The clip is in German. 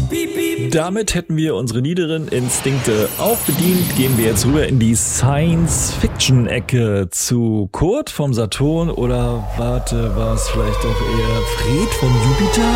Damit hätten wir unsere niederen Instinkte auch bedient. Gehen wir jetzt rüber in die Science-Fiction-Ecke zu Kurt vom Saturn oder warte, war es vielleicht doch eher Fred von Jupiter?